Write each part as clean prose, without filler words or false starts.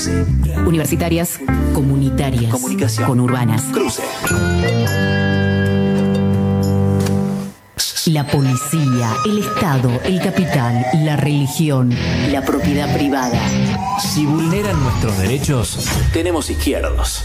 Cruce. Universitarias, comunitarias, Comunicación. conurbanas. Cruce. La policía, el Estado, el capital, la religión, la propiedad privada. Si vulneran nuestros derechos, tenemos izquierdos.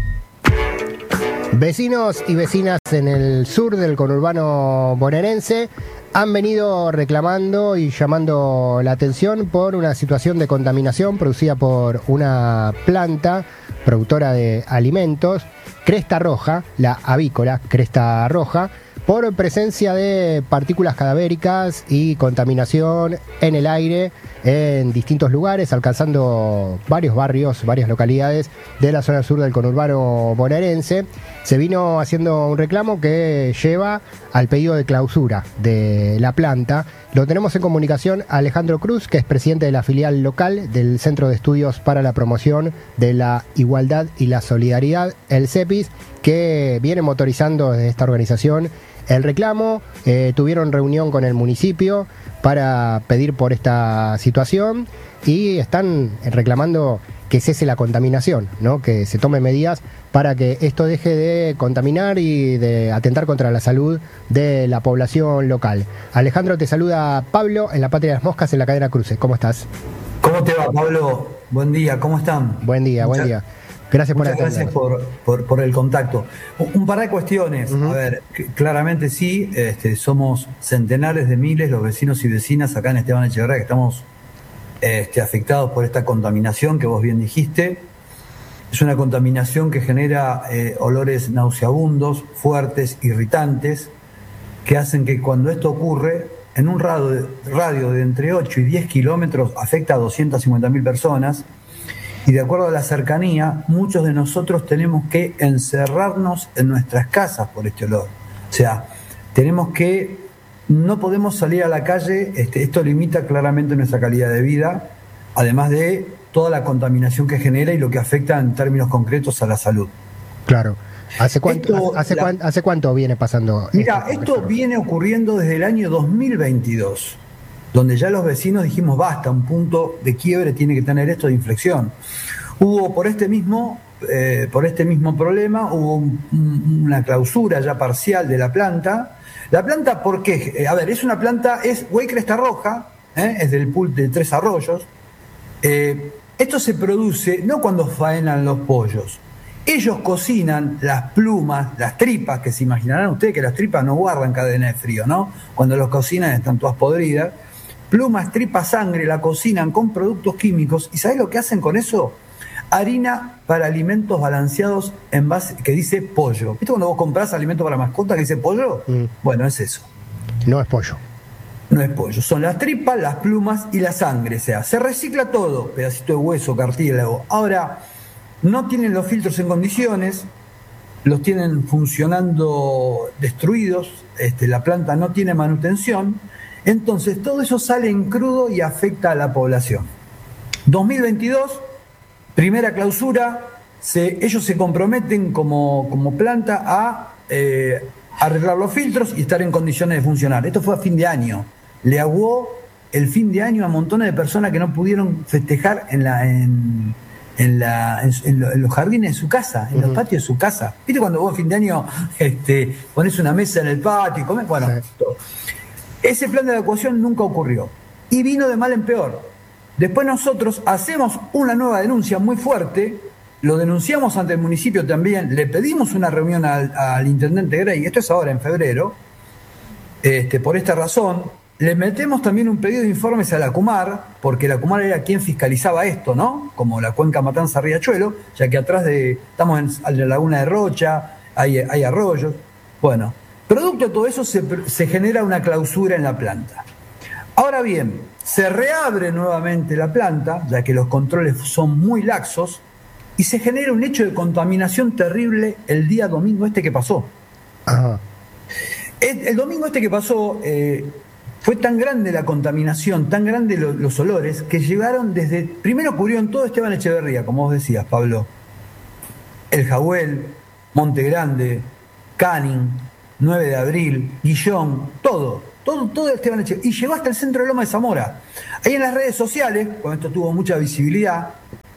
Vecinos y vecinas en el sur del conurbano bonaerense han venido reclamando y llamando la atención por una situación de contaminación producida por una planta productora de alimentos, Cresta Roja, la avícola Cresta Roja, por presencia de partículas cadavéricas y contaminación en el aire en distintos lugares, alcanzando varios barrios, varias localidades de la zona sur del conurbano bonaerense. Se vino haciendo un reclamo que lleva al pedido de clausura de la planta. Lo tenemos en comunicación a Alejandro Cruz, que es presidente de la filial local del Centro de Estudios para la Promoción de la Igualdad y la Solidaridad, el CEPIS, que viene motorizando desde esta organización el reclamo. Tuvieron reunión con el municipio para pedir por esta situación y están reclamando que cese la contaminación, ¿no? Que se tomen medidas para que esto deje de contaminar y de atentar contra la salud de la población local. Alejandro, te saluda Pablo en la Patria de las Moscas en la cadena Cruce. ¿Cómo estás? ¿Cómo te va, Pablo? Buen día, ¿cómo están? Buen día. Gracias por atender. Gracias por el contacto. Un par de cuestiones. Uh-huh. A ver, claramente sí, somos centenares de miles los vecinos y vecinas acá en Esteban Echeverría que estamos afectados por esta contaminación que vos bien dijiste. Es una contaminación que genera olores nauseabundos, fuertes, irritantes, que hacen que cuando esto ocurre, en un radio de entre 8 y 10 kilómetros, afecta a 250.000 personas. Y de acuerdo a la cercanía, muchos de nosotros tenemos que encerrarnos en nuestras casas por este olor. O sea, no podemos salir a la calle, esto limita claramente nuestra calidad de vida, además de toda la contaminación que genera y lo que afecta en términos concretos a la salud. Claro. ¿Hace cuánto viene pasando? Mira, esto viene ocurriendo desde el año 2022. Donde ya los vecinos dijimos, basta, un punto de quiebre tiene que tener esto de inflexión. Hubo por este mismo problema, hubo una clausura ya parcial de la planta. La planta, ¿por qué? Es una planta, es Güey Cresta Roja, es del pool de Tres Arroyos. Esto se produce no cuando faenan los pollos. Ellos cocinan las plumas, las tripas, que se imaginarán ustedes que las tripas no guardan cadena de frío, ¿no? Cuando los cocinan están todas podridas. Plumas, tripas, sangre, la cocinan con productos químicos. ¿Y sabés lo que hacen con eso? Harina para alimentos balanceados en base, que dice pollo. ¿Viste cuando vos comprás alimento para mascota que dice pollo? Bueno, es eso. No es pollo. No es pollo. Son las tripas, las plumas y la sangre. O sea, se recicla todo. Pedacito de hueso, cartílago. Ahora, no tienen los filtros en condiciones. Los tienen funcionando destruidos. La planta no tiene manutención. Entonces, todo eso sale en crudo y afecta a la población. 2022, primera clausura, ellos se comprometen como planta a arreglar los filtros y estar en condiciones de funcionar. Esto fue a fin de año. Le aguó el fin de año a montones de personas que no pudieron festejar en los jardines de su casa, en los patios de su casa. ¿Viste cuando vos a fin de año ponés una mesa en el patio y comés? Bueno, todo. Ese plan de evacuación nunca ocurrió y vino de mal en peor. Después nosotros hacemos una nueva denuncia muy fuerte, lo denunciamos ante el municipio también, le pedimos una reunión al intendente Grey, esto es ahora en febrero, por esta razón, le metemos también un pedido de informes a la CUMAR, porque la CUMAR era quien fiscalizaba esto, ¿no? Como la cuenca Matanza-Riachuelo, ya que atrás estamos en la laguna de Rocha, hay arroyos, bueno. Producto de todo eso se genera una clausura en la planta. Ahora bien, se reabre nuevamente la planta, ya que los controles son muy laxos, y se genera un hecho de contaminación terrible el día domingo que pasó. Ajá. El domingo que pasó, fue tan grande la contaminación, tan grande los olores, que llegaron primero ocurrió en todo Esteban Echeverría, como vos decías, Pablo. El Jagüel, Monte Grande, Canning, 9 de abril, Guillón, todo Esteban Echeverría. Y llegó hasta el centro de Loma de Zamora. Ahí en las redes sociales, cuando esto tuvo mucha visibilidad,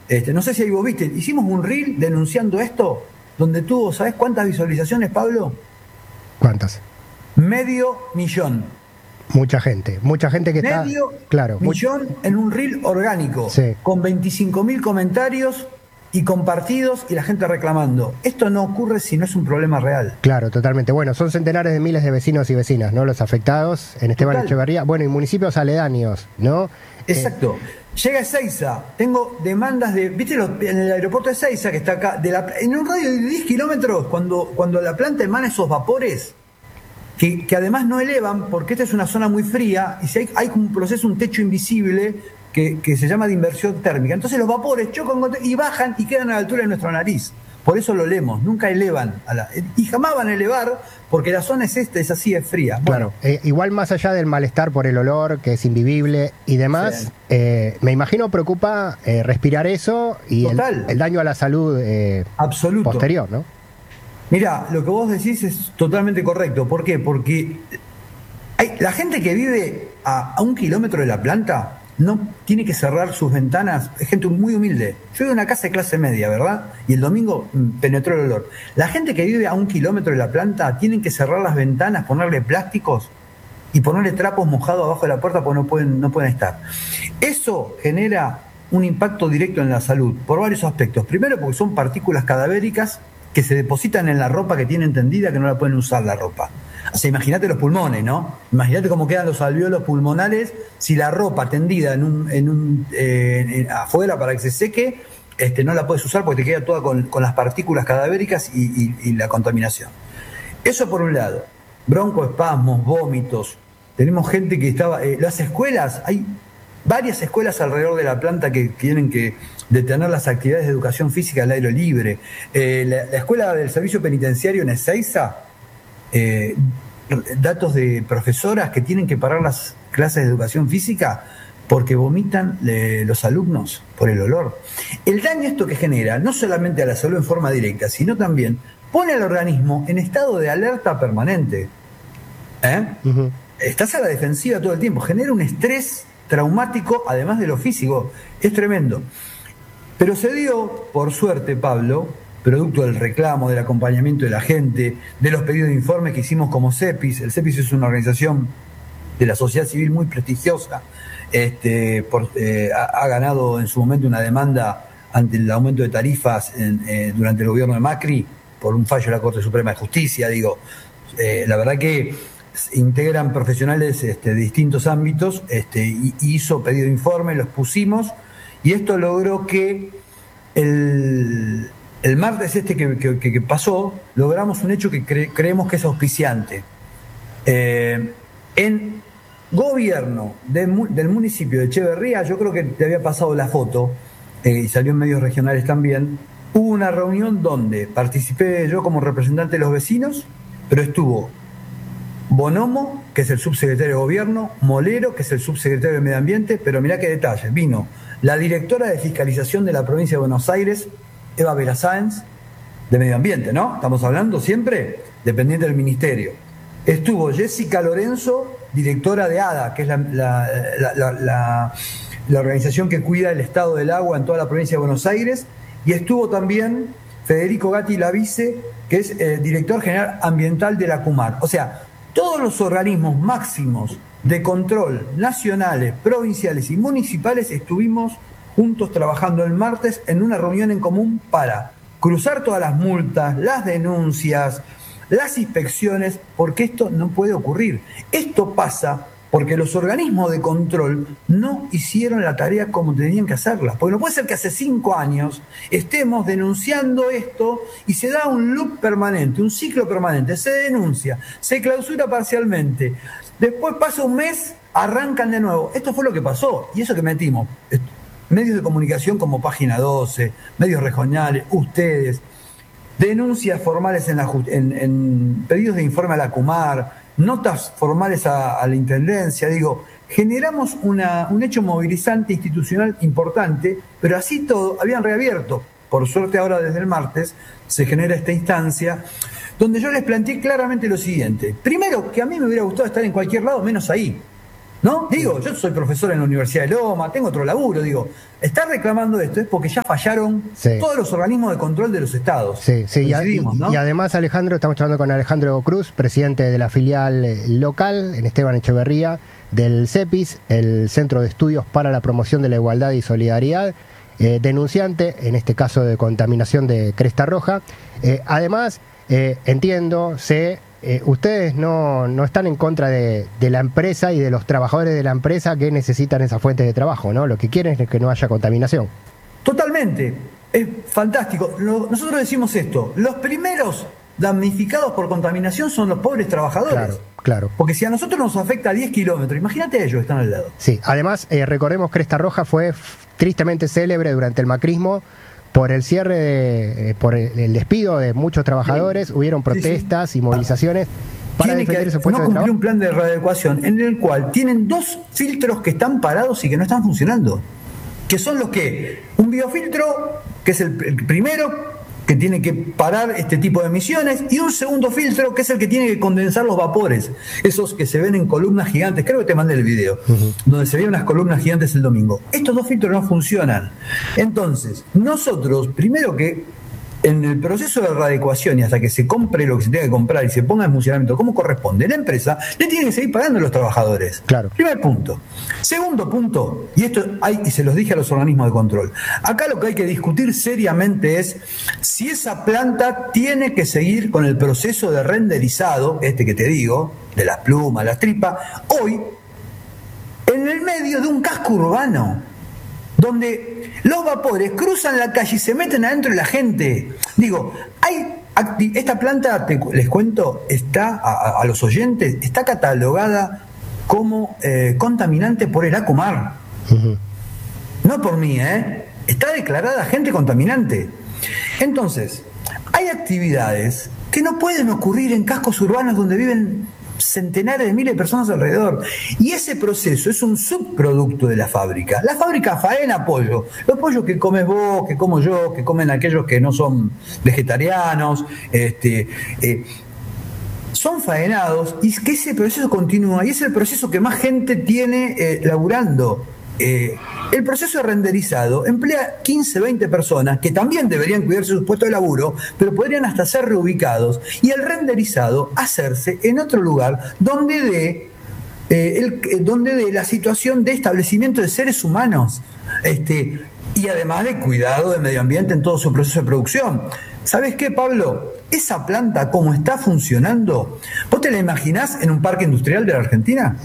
no sé si ahí vos viste, hicimos un reel denunciando esto, donde tuvo, ¿sabés cuántas visualizaciones, Pablo? ¿Cuántas? 500.000. Mucha gente que está... Medio claro, millón en un reel orgánico, sí, con 25.000 comentarios y compartidos y la gente reclamando. Esto no ocurre si no es un problema real. claro, totalmente. Bueno, son centenares de miles de vecinos y vecinas, ¿no? Los afectados en Esteban Total. Echeverría, bueno, y municipios aledaños, ¿no? Exacto. Llega Ezeiza, tengo demandas de, ¿viste en el aeropuerto de Ezeiza, que está acá, en un radio de 10 kilómetros, cuando la planta emana esos vapores, que además no elevan, porque esta es una zona muy fría, y si hay un proceso, un techo invisible, que se llama de inversión térmica. Entonces los vapores chocan y bajan y quedan a la altura de nuestra nariz. Por eso lo olemos, nunca elevan. Y jamás van a elevar, porque la zona es así, es fría. Bueno, Claro, igual más allá del malestar por el olor, que es invivible y demás, me imagino preocupa respirar eso y el daño a la salud absoluto. posterior, ¿no? Mirá, lo que vos decís es totalmente correcto. ¿Por qué? Porque la gente que vive a 1 kilómetro de la planta no tiene que cerrar sus ventanas, es gente muy humilde. Yo vivo en una casa de clase media, ¿verdad? Y el domingo penetró el olor. La gente que vive a 1 kilómetro de la planta tienen que cerrar las ventanas, ponerle plásticos y ponerle trapos mojados abajo de la puerta porque no pueden estar. Eso genera un impacto directo en la salud por varios aspectos. Primero, porque son partículas cadavéricas que se depositan en la ropa que tienen tendida, que no la pueden usar la ropa. O sea, imagínate los pulmones, ¿no? Imagínate cómo quedan los alvéolos pulmonares si la ropa tendida afuera para que se seque, no la puedes usar porque te queda toda con las partículas cadavéricas y la contaminación. Eso por un lado. Broncoespasmos, vómitos. Tenemos gente que estaba... las escuelas, hay varias escuelas alrededor de la planta que tienen que detener las actividades de educación física al aire libre. La escuela del servicio penitenciario en Ezeiza, datos de profesoras que tienen que parar las clases de educación física porque vomitan los alumnos por el olor. El daño esto que genera, no solamente a la salud en forma directa, sino también pone al organismo en estado de alerta permanente. Uh-huh. Estás a la defensiva todo el tiempo, genera un estrés traumático, además de lo físico, es tremendo. Pero se dio, por suerte, Pablo, producto del reclamo, del acompañamiento de la gente, de los pedidos de informes que hicimos como CEPIS. El CEPIS es una organización de la sociedad civil muy prestigiosa. Ha ganado en su momento una demanda ante el aumento de tarifas durante el gobierno de Macri por un fallo de la Corte Suprema de Justicia. La verdad que integran profesionales de distintos ámbitos, y hizo pedido de informe, los pusimos, y esto logró que el martes que pasó, logramos un hecho que creemos que es auspiciante. En gobierno del municipio de Echeverría, yo creo que te había pasado la foto, y salió en medios regionales también, hubo una reunión donde participé yo como representante de los vecinos, pero estuvo Bonomo, que es el subsecretario de Gobierno, Molero, que es el subsecretario de Medio Ambiente, pero mirá qué detalle, vino la directora de Fiscalización de la provincia de Buenos Aires, Eva Vera Sáenz, de Medio Ambiente, ¿no? Estamos hablando siempre dependiente del ministerio. Estuvo Jessica Lorenzo, directora de ADA, que es la organización que cuida el estado del agua en toda la provincia de Buenos Aires, y estuvo también Federico Gatti Lavice, que es director general ambiental de la CUMAR. O sea, todos los organismos máximos de control nacionales, provinciales y municipales estuvimos juntos trabajando el martes en una reunión en común para cruzar todas las multas, las denuncias, las inspecciones, porque esto no puede ocurrir. Esto pasa porque los organismos de control no hicieron la tarea como tenían que hacerla. Porque no puede ser que hace 5 años estemos denunciando esto y se da un loop permanente, un ciclo permanente. Se denuncia, se clausura parcialmente. Después pasa un mes, arrancan de nuevo. Esto fue lo que pasó. Y eso que metimos. Medios de comunicación como Página 12, medios regionales, ustedes, denuncias formales en pedidos de informe a la CUMAR, notas formales a la Intendencia. Generamos un hecho movilizante institucional importante, pero así todo habían reabierto. Por suerte ahora desde el martes se genera esta instancia donde yo les planteé claramente lo siguiente. Primero, que a mí me hubiera gustado estar en cualquier lado menos ahí. ¿No? Digo, yo soy profesor en la Universidad de Loma, tengo otro laburo, digo, estar reclamando esto es porque ya fallaron todos los organismos de control de los estados. Sí, ¿no? Y además, Alejandro, estamos hablando con Alejandro Cruz, presidente de la filial local en Esteban Echeverría, del CEPIS, el Centro de Estudios para la Promoción de la Igualdad y Solidaridad, denunciante, en este caso de contaminación de Cresta Roja. Además, entiendo, ustedes no están en contra de la empresa y de los trabajadores de la empresa que necesitan esa fuente de trabajo, ¿no? Lo que quieren es que no haya contaminación. Totalmente, es fantástico. Nosotros decimos esto, los primeros damnificados por contaminación son los pobres trabajadores. Claro. Porque si a nosotros nos afecta a 10 kilómetros, imagínate a ellos que están al lado. Sí, además, recordemos, Cresta Roja fue tristemente célebre durante el macrismo por el cierre, por el despido de muchos trabajadores. Hubieron protestas y movilizaciones para defender su puesto de trabajo. No cumplió un plan de readecuación en el cual tienen 2 filtros que están parados y que no están funcionando. Que son los que, un biofiltro, que es el primero, que tiene que parar este tipo de emisiones, y un segundo filtro, que es el que tiene que condensar los vapores, esos que se ven en columnas gigantes. Creo que te mandé el video, donde se ven unas columnas gigantes el domingo. Estos 2 filtros no funcionan. Entonces, nosotros, primero que en el proceso de readecuación y hasta que se compre lo que se tenga que comprar y se ponga en funcionamiento como corresponde, la empresa le tiene que seguir pagando a los trabajadores. Claro. Primer punto. Segundo punto, y esto y se los dije a los organismos de control, acá lo que hay que discutir seriamente es si esa planta tiene que seguir con el proceso de renderizado, que te digo, de las plumas, las tripas, hoy, en el medio de un casco urbano, donde los vapores cruzan la calle y se meten adentro de la gente. Digo, esta planta, les cuento, está a los oyentes, está catalogada como contaminante por el ACOMAR. No por mí, está declarada agente contaminante. Entonces, hay actividades que no pueden ocurrir en cascos urbanos donde viven centenares de miles de personas alrededor. Y ese proceso es un subproducto de la fábrica. La fábrica faena pollo. Los pollos que comes vos, que como yo, que comen aquellos que no son vegetarianos, son faenados, y que ese proceso continúa, y es el proceso que más gente tiene laburando. El proceso de renderizado emplea 15, 20 personas que también deberían cuidarse sus puestos de laburo, pero podrían hasta ser reubicados, y el renderizado hacerse en otro lugar donde de la situación de establecimiento de seres humanos, y además de cuidado del medio ambiente en todo su proceso de producción. ¿Sabes qué, Pablo? Esa planta, como está funcionando, ¿vos te la imaginás en un parque industrial de la Argentina?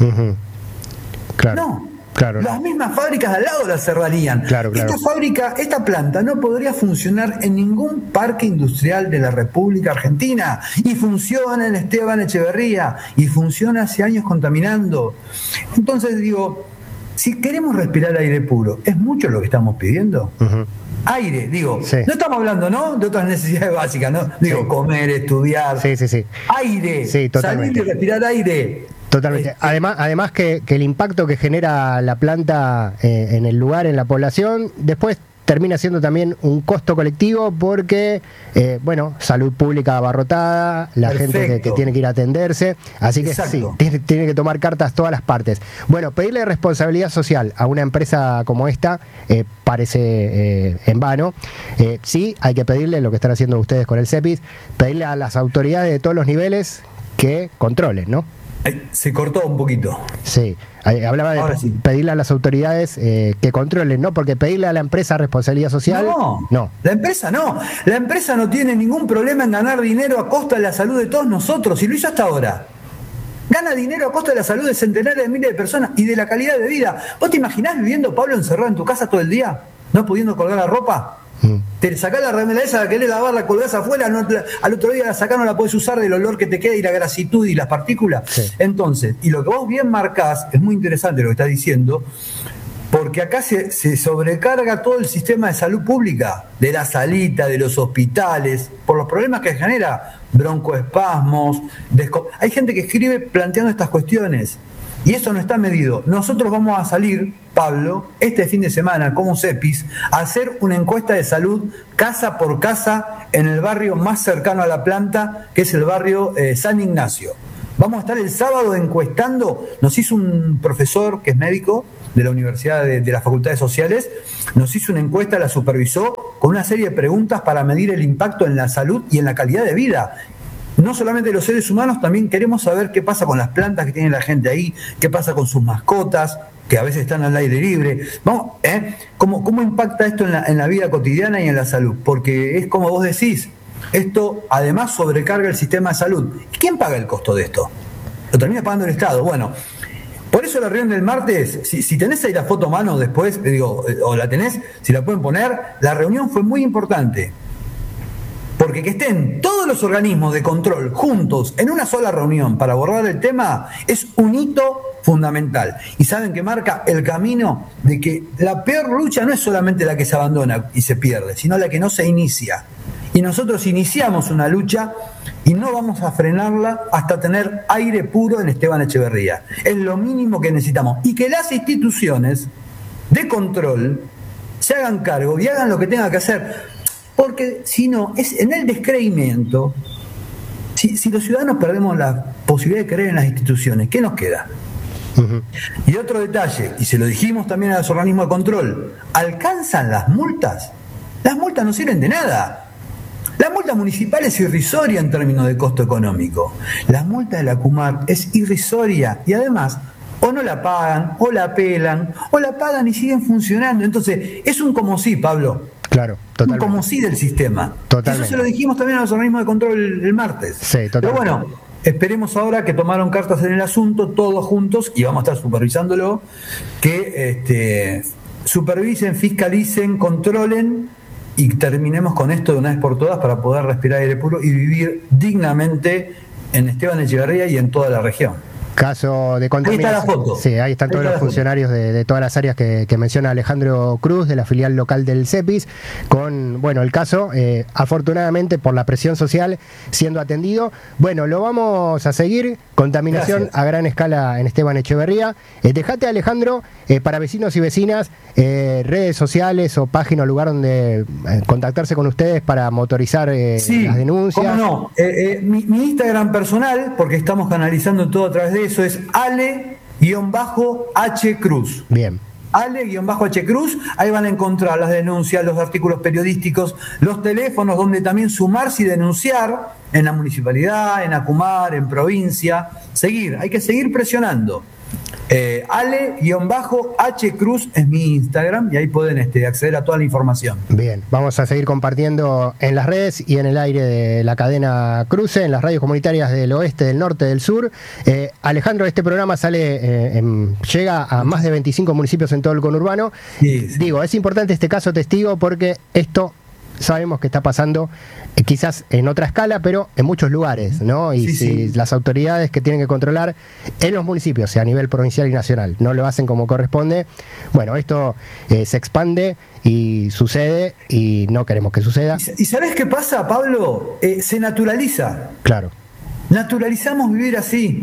Claro. No. Claro, las mismas fábricas de al lado las cerrarían. Claro. Esta planta no podría funcionar en ningún parque industrial de la República Argentina, y funciona en Esteban Echeverría, y funciona hace años contaminando. Entonces digo, si queremos respirar aire puro, ¿es mucho lo que estamos pidiendo? Aire, digo, sí. No estamos hablando, ¿no?, de otras necesidades básicas, ¿no? Digo, comer, estudiar. Sí. Aire, totalmente. Salir y respirar aire. Totalmente. Además que el impacto que genera la planta en el lugar, en la población, después termina siendo también un costo colectivo porque, salud pública abarrotada, la gente que tiene que ir a atenderse. Así que Exacto. sí, tiene que tomar cartas todas las partes. Bueno, pedirle responsabilidad social a una empresa como esta parece en vano. Sí, hay que pedirle lo que están haciendo ustedes con el CEPIS, pedirle a las autoridades de todos los niveles que controlen, ¿no? Se cortó un poquito. Sí, hablaba de pedirle a las autoridades que controlen, ¿no? Porque pedirle a la empresa responsabilidad social, no. La empresa no tiene ningún problema en ganar dinero a costa de la salud de todos nosotros, y lo hizo hasta ahora. Gana dinero a costa de la salud de centenares de miles de personas y de la calidad de vida. ¿Vos te imaginás viviendo, Pablo, encerrado en tu casa todo el día, no pudiendo colgar la ropa? Te sacás la remera esa, la querés lavar, la colgás afuera, al otro día la sacás, no la podés usar del olor que te queda y la grasitud y las partículas. Sí. Entonces, y lo que vos bien marcás, es muy interesante lo que estás diciendo, porque acá se sobrecarga todo el sistema de salud pública, de la salita, de los hospitales, por los problemas que genera, broncoespasmos, hay gente que escribe planteando estas cuestiones. Y eso no está medido. Nosotros vamos a salir, Pablo, este fin de semana como CEPIS, a hacer una encuesta de salud casa por casa en el barrio más cercano a la planta, que es el barrio San Ignacio. Vamos a estar el sábado encuestando. Nos hizo un profesor que es médico de la Universidad de las Facultades Sociales, nos hizo una encuesta, la supervisó con una serie de preguntas para medir el impacto en la salud y en la calidad de vida. No solamente los seres humanos, también queremos saber qué pasa con las plantas que tiene la gente ahí, qué pasa con sus mascotas, que a veces están al aire libre. Vamos, ¿cómo impacta esto en la vida cotidiana y en la salud? Porque es como vos decís, esto además sobrecarga el sistema de salud. ¿Y quién paga el costo de esto? Lo termina pagando el Estado. Bueno, por eso la reunión del martes, si tenés ahí la foto a mano después, o la tenés, si la pueden poner, la reunión fue muy importante. Porque que estén todos los organismos de control juntos en una sola reunión para abordar el tema es un hito fundamental. Y saben que marca el camino de que la peor lucha no es solamente la que se abandona y se pierde, sino la que no se inicia. Y nosotros iniciamos una lucha y no vamos a frenarla hasta tener aire puro en Esteban Echeverría. Es lo mínimo que necesitamos. Y que las instituciones de control se hagan cargo y hagan lo que tengan que hacer. Porque si no, es en el descreimiento, si los ciudadanos perdemos la posibilidad de creer en las instituciones, ¿qué nos queda? Uh-huh. Y otro detalle, y se lo dijimos también a los organismos de control, ¿alcanzan las multas? Las multas no sirven de nada. La multa municipal es irrisoria en términos de costo económico. La multa de la CUMAR es irrisoria y además o no la pagan, o la apelan, o la pagan y siguen funcionando. Entonces, es un como sí, Pablo. Claro, totalmente. Un como sí del sistema. Totalmente. Eso se lo dijimos también a los organismos de control el martes. Sí, totalmente. Pero bueno, esperemos ahora que tomaron cartas en el asunto, todos juntos, y vamos a estar supervisándolo, que supervisen, fiscalicen, controlen, y terminemos con esto de una vez por todas para poder respirar aire puro y vivir dignamente en Esteban Echeverría y en toda la región. Caso de contaminación. Ahí está la foto. Sí, ahí están todos los funcionarios de todas las áreas que menciona Alejandro Cruz, de la filial local del CEPIS, con, bueno, el caso, afortunadamente por la presión social, siendo atendido. Bueno, lo vamos a seguir. Contaminación a gran escala en Esteban Echeverría. Dejate, Alejandro, para vecinos y vecinas, redes sociales o página o lugar donde contactarse con ustedes para motorizar las denuncias. ¿Cómo no? Mi Instagram personal, porque estamos canalizando todo a través de eso, es Ale-H Cruz. Bien. Ale-H Cruz, ahí van a encontrar las denuncias, los artículos periodísticos, los teléfonos donde también sumarse y denunciar en la municipalidad, en Acumar, en provincia. Hay que seguir presionando. Ale-H Cruz es mi Instagram y ahí pueden acceder a toda la información. Bien, vamos a seguir compartiendo en las redes y en el aire de la cadena Cruce, en las radios comunitarias del oeste, del norte, del sur. Alejandro, este programa llega a más de 25 municipios en todo el conurbano. Sí. Digo, es importante este caso testigo porque esto sabemos que está pasando quizás en otra escala, pero en muchos lugares, ¿no? Y si las autoridades que tienen que controlar en los municipios, a nivel provincial y nacional, no lo hacen como corresponde, bueno, esto se expande y sucede y no queremos que suceda. ¿Y sabés qué pasa, Pablo? Se naturaliza. Claro. Naturalizamos vivir así.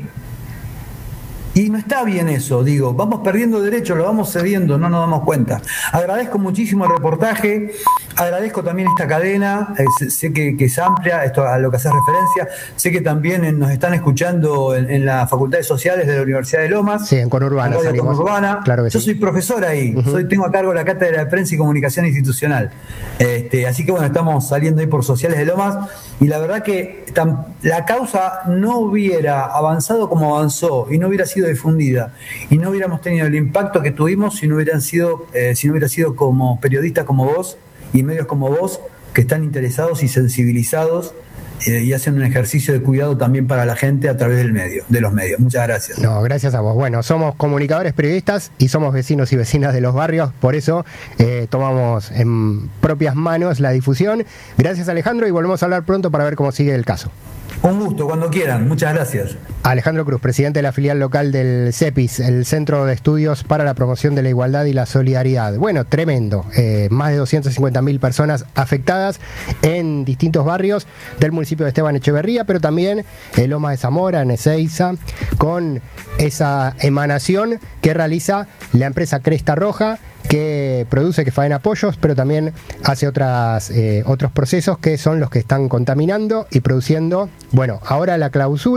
Y no está bien eso, digo, vamos perdiendo derechos, lo vamos cediendo, no nos damos cuenta. Agradezco muchísimo el reportaje, agradezco también esta cadena, sé que es amplia, esto a lo que hace referencia, sé que también nos están escuchando en las facultades sociales de la Universidad de Lomas. Sí, en Conurbana. Conurbana. Claro que Yo soy profesor ahí, tengo a cargo la Cátedra de Prensa y Comunicación Institucional. Así que bueno, estamos saliendo ahí por Sociales de Lomas y la verdad que la causa no hubiera avanzado como avanzó y no hubiera sido difundida y no hubiéramos tenido el impacto que tuvimos si no hubiera sido como periodistas como vos y medios como vos que están interesados y sensibilizados y hacen un ejercicio de cuidado también para la gente a través de los medios. Muchas gracias. No, gracias a vos. Bueno, somos comunicadores periodistas y somos vecinos y vecinas de los barrios, por eso tomamos en propias manos la difusión. Gracias, Alejandro, y volvemos a hablar pronto para ver cómo sigue el caso. Un gusto, cuando quieran. Muchas gracias. Alejandro Cruz, presidente de la filial local del CEPIS, el Centro de Estudios para la Promoción de la Igualdad y la Solidaridad. Bueno, tremendo. Más de 250.000 personas afectadas en distintos barrios del municipio de Esteban Echeverría, pero también en Lomas de Zamora, en Ezeiza, con esa emanación que realiza la empresa Cresta Roja, que produce, que faena pollos, pero también hace otros procesos que son los que están contaminando y produciendo. Bueno, ahora la clausura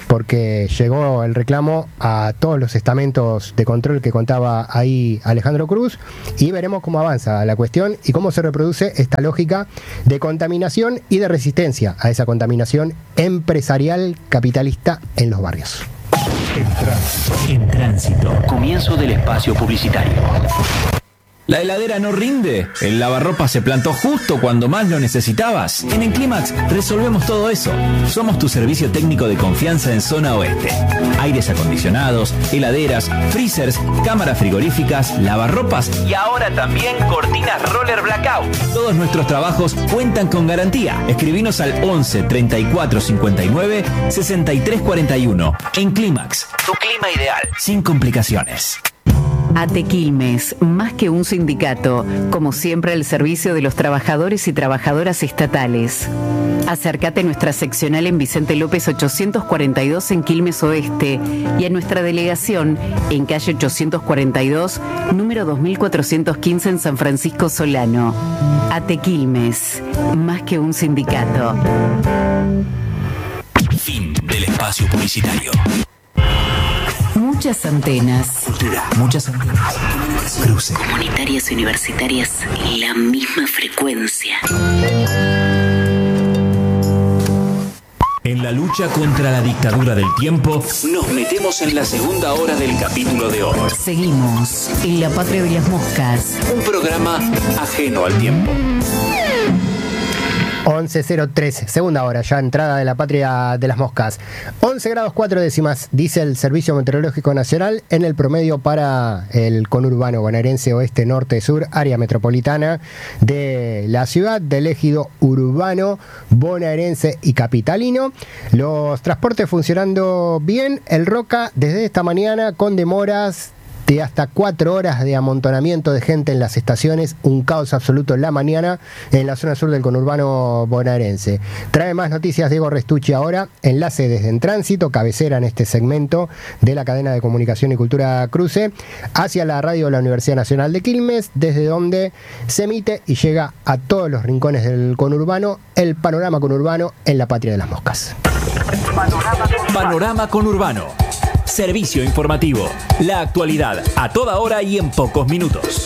porque llegó el reclamo a todos los estamentos de control que contaba ahí Alejandro Cruz, y veremos cómo avanza la cuestión y cómo se reproduce esta lógica de contaminación y de resistencia a esa contaminación empresarial capitalista en los barrios. En tránsito. Comienzo del espacio publicitario. ¿La heladera no rinde? ¿El lavarropas se plantó justo cuando más lo necesitabas? En Enclimax resolvemos todo eso. Somos tu servicio técnico de confianza en zona oeste. Aires acondicionados, heladeras, freezers, cámaras frigoríficas, lavarropas y ahora también cortinas roller blackout. Todos nuestros trabajos cuentan con garantía. Escribinos al 11 34 59 63 41. Enclimax, tu clima ideal, sin complicaciones. ATE Quilmes, más que un sindicato, como siempre al servicio de los trabajadores y trabajadoras estatales. Acércate a nuestra seccional en Vicente López 842 en Quilmes Oeste y a nuestra delegación en calle 842, número 2415 en San Francisco Solano. ATE Quilmes, más que un sindicato. Fin del espacio publicitario. Muchas antenas. Cultura, muchas antenas. Cruce. Comunitarias y universitarias en la misma frecuencia. En la lucha contra la dictadura del tiempo, nos metemos en la segunda hora del capítulo de hoy. Seguimos en la Patria de las Moscas. Un programa ajeno al tiempo. 11:03, segunda hora, ya entrada de la Patria de las Moscas. 11 grados 4 décimas, dice el Servicio Meteorológico Nacional, en el promedio para el conurbano bonaerense oeste, norte, sur, área metropolitana de la ciudad, del ejido urbano bonaerense y capitalino. Los transportes funcionando bien, el Roca desde esta mañana con demoras de hasta 4 horas de amontonamiento de gente en las estaciones, un caos absoluto en la mañana en la zona sur del conurbano bonaerense. Trae más noticias Diego Restucci ahora, enlace desde En Tránsito, cabecera en este segmento de la cadena de comunicación y cultura Cruce, hacia la radio de la Universidad Nacional de Quilmes, desde donde se emite y llega a todos los rincones del conurbano, el panorama conurbano en la Patria de las Moscas. Panorama conurbano. Servicio informativo. La actualidad a toda hora y en pocos minutos.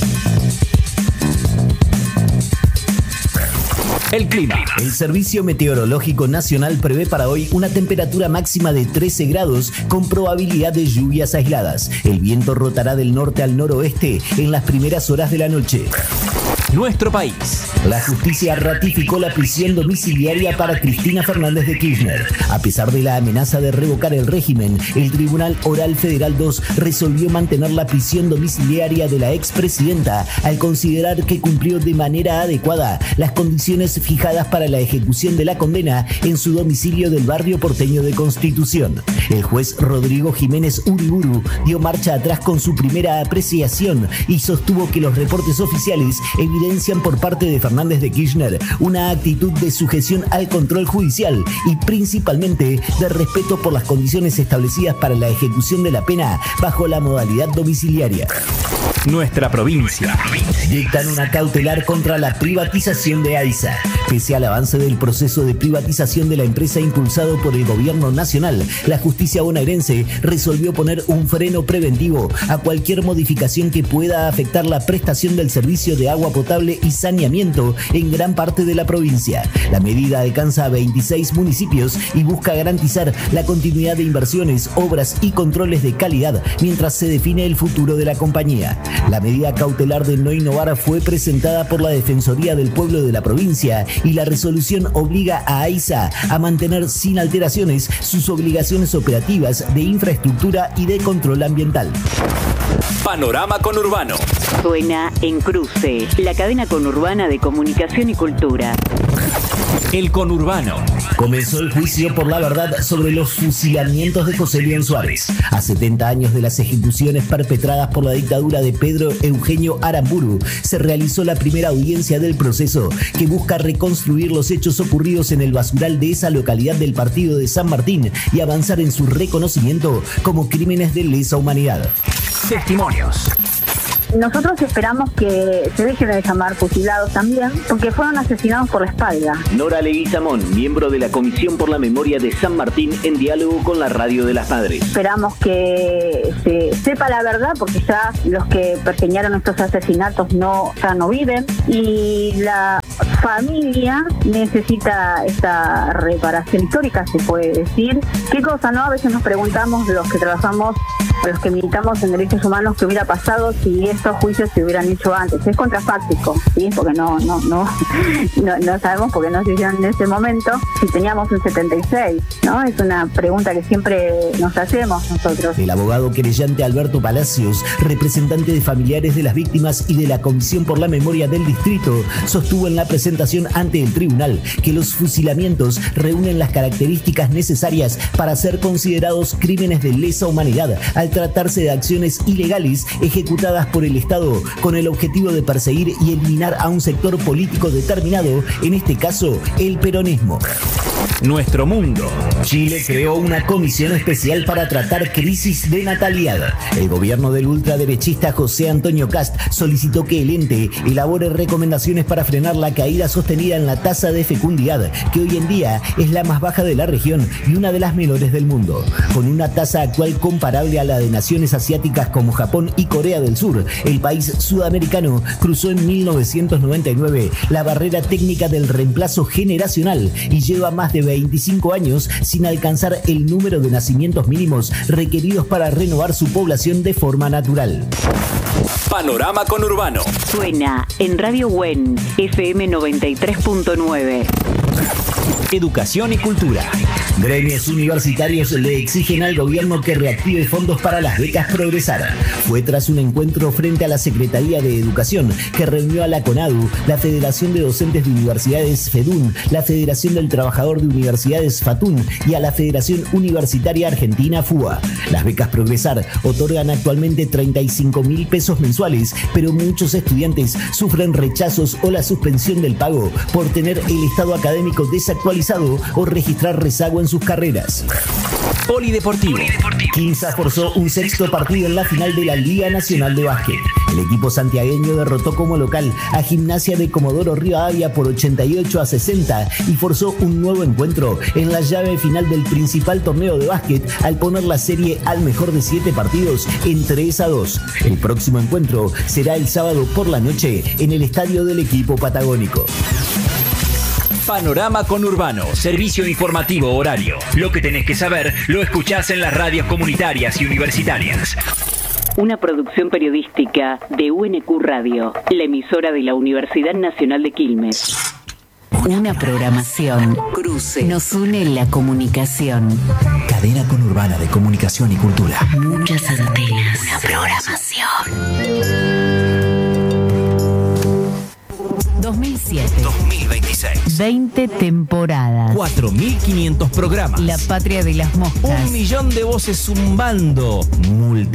El clima. El Servicio Meteorológico Nacional prevé para hoy una temperatura máxima de 13 grados con probabilidad de lluvias aisladas. El viento rotará del norte al noroeste en las primeras horas de la noche. Nuestro país. La justicia ratificó la prisión domiciliaria para Cristina Fernández de Kirchner. A pesar de la amenaza de revocar el régimen, el Tribunal Oral Federal 2 resolvió mantener la prisión domiciliaria de la expresidenta al considerar que cumplió de manera adecuada las condiciones fijadas para la ejecución de la condena en su domicilio del barrio porteño de Constitución. El juez Rodrigo Jiménez Uriburu dio marcha atrás con su primera apreciación y sostuvo que los reportes oficiales evidencian por parte de Fernández de Kirchner una actitud de sujeción al control judicial y principalmente de respeto por las condiciones establecidas para la ejecución de la pena bajo la modalidad domiciliaria. Nuestra provincia. Dictan una cautelar contra la privatización de AISA. Pese al avance del proceso de privatización de la empresa impulsado por el gobierno nacional, la justicia bonaerense resolvió poner un freno preventivo a cualquier modificación que pueda afectar la prestación del servicio de agua potable y saneamiento en gran parte de la provincia. La medida alcanza a 26 municipios y busca garantizar la continuidad de inversiones, obras y controles de calidad mientras se define el futuro de la compañía. La medida cautelar de no innovar fue presentada por la Defensoría del Pueblo de la provincia y la resolución obliga a AISA a mantener sin alteraciones sus obligaciones operativas de infraestructura y de control ambiental. Panorama conurbano. Suena en Cruce, la cadena conurbana de comunicación y cultura. El conurbano. Comenzó el juicio por la verdad sobre los fusilamientos de José León Suárez. A 70 años de las ejecuciones perpetradas por la dictadura de Pedro Eugenio Aramburu, se realizó la primera audiencia del proceso que busca reconstruir los hechos ocurridos en el basural de esa localidad del partido de San Martín y avanzar en su reconocimiento como crímenes de lesa humanidad. Testimonios. Nosotros esperamos que se dejen de llamar fusilados también, porque fueron asesinados por la espalda. Nora Leguizamón, miembro de la Comisión por la Memoria de San Martín, en diálogo con la Radio de las Madres. Esperamos que se sepa la verdad, porque ya los que pergeñaron estos asesinatos ya no viven, y la familia necesita esta reparación histórica, se puede decir. ¿Qué cosa, no? A veces nos preguntamos, los que trabajamos, los que militamos en derechos humanos, qué hubiera pasado si estos juicios se hubieran hecho antes. Es contrafáctico, ¿sí? Porque no sabemos por qué no se hicieron en ese momento, si teníamos un 76, ¿no? Es una pregunta que siempre nos hacemos nosotros. El abogado querellante Alberto Palacios, representante de familiares de las víctimas y de la Comisión por la Memoria del Distrito, sostuvo en la presentación ante el tribunal que los fusilamientos reúnen las características necesarias para ser considerados crímenes de lesa humanidad, al tratarse de acciones ilegales ejecutadas por el Estado con el objetivo de perseguir y eliminar a un sector político determinado, en este caso el peronismo. Nuestro mundo. Chile creó una comisión especial para tratar crisis de natalidad. El gobierno del ultraderechista José Antonio Kast solicitó que el ente elabore recomendaciones para frenar la caída sostenida en la tasa de fecundidad, que hoy en día es la más baja de la región y una de las menores del mundo. Con una tasa actual comparable a la de naciones asiáticas como Japón y Corea del Sur, el país sudamericano cruzó en 1999 la barrera técnica del reemplazo generacional y lleva más de 25 años sin alcanzar el número de nacimientos mínimos requeridos para renovar su población de forma natural. Panorama Conurbano. Suena en Radio WEN, FM 93.9. Educación y cultura. Gremios universitarios le exigen al gobierno que reactive fondos para las becas Progresar. Fue tras un encuentro frente a la Secretaría de Educación que reunió a la CONADU, la Federación de Docentes de Universidades FEDUN, la Federación del Trabajador de Universidades FATUN y a la Federación Universitaria Argentina FUA. Las becas Progresar otorgan actualmente 35.000 pesos mensuales, pero muchos estudiantes sufren rechazos o la suspensión del pago por tener el estado académico desactualizado o registrar rezago en sus carreras. Polideportivo. Quimsa forzó un sexto partido en la final de la Liga Nacional de Básquet. El equipo santiagueño derrotó como local a Gimnasia de Comodoro Rivadavia por 88-60 y forzó un nuevo encuentro en la llave final del principal torneo de básquet al poner la serie al mejor de 7 partidos en 3-2. El próximo encuentro será el sábado por la noche en el estadio del equipo patagónico. Panorama Conurbano, servicio informativo horario. Lo que tenés que saber lo escuchás en las radios comunitarias y universitarias. Una producción periodística de UNQ Radio, la emisora de la Universidad Nacional de Quilmes. Una programación. Cruce. Nos une en la comunicación. Cadena conurbana de comunicación y cultura. Muchas antenas. Una programación. 2007. 2026. 20 temporadas. 4.500 programas. La patria de las moscas. 1 millón de voces zumbando.